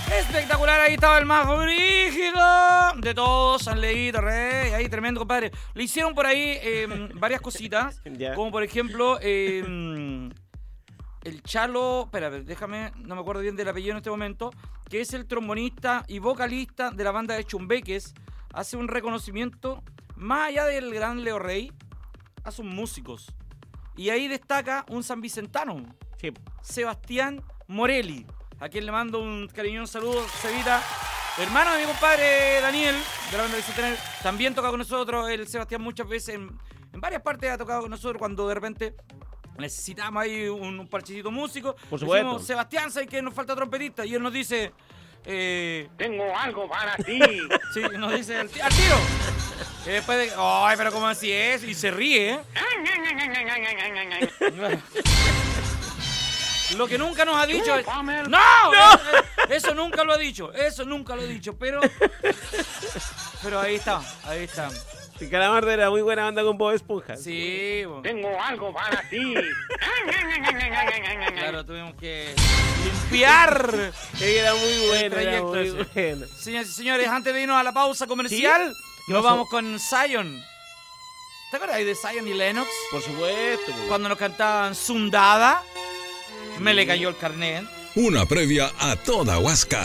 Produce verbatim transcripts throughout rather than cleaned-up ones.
Espectacular, ahí estaba el más brígido de todos, San Leito, Rey, ahí tremendo, compadre. Le hicieron por ahí eh, varias cositas, Ya. como por ejemplo, eh, el Chalo, espera, déjame, no me acuerdo bien del apellido en este momento, que es el trombonista y vocalista de la banda de Chumbeques, hace un reconocimiento, más allá del gran Leo Rey, a sus músicos. Y ahí destaca un sanvicentano, Sí. Sebastián Morelli, a quien le mando un cariñoso saludo, Cevita, hermano de mi compadre Daniel, de la banda Bicentenario. También toca con nosotros, el Sebastián muchas veces, en, en varias partes ha tocado con nosotros cuando de repente necesitamos ahí un, un parchecito músico. Por supuesto. Decimos, Sebastián, ¿sabes que nos falta trompetista? Y él nos dice... Eh, Tengo algo para ti. sí, nos dice al, al tiro. Y después de... Ay, pero ¿cómo así es? Y se ríe, ¿eh? Lo que nunca nos ha dicho es... Chúpame el- ¡No! ¡No! Eso nunca lo ha dicho. Eso nunca lo ha dicho. Pero... Pero ahí está. Ahí está. El Calamardo era muy buena banda con Bob Esponja. Sí, bueno. Tengo algo para ti. Claro, tuvimos que limpiar. Era muy buena, era trayecto muy ese. buena. Señoras y señores, antes de irnos a la pausa comercial, ¿Qué nos pasó? vamos con Zion. ¿Te acuerdas de Zion y Lennox? Por supuesto. po. Cuando nos cantaban Zundada, me le cayó el carnet. Una previa a toda Huasca.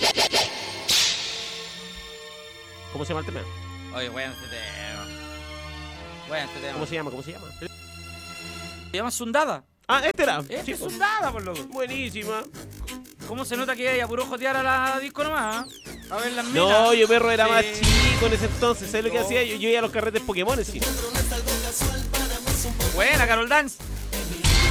¿Cómo se llama el tema? Oye, bueno este tema. Bueno este tema. ¿Cómo se llama? ¿Cómo se llama? Se llama Zundada. Ah, este era. Este Sí, es po. Zundada, por loco. Buenísima. ¿Cómo se nota que hay a puro jotear a la disco nomás? ¿Ah? A ver las minas. No, yo perro era Sí. más chico en ese entonces. ¿Sabes lo que No. hacía? Yo, yo iba a los carretes Pokémon, sí. Buena, Carol Dance.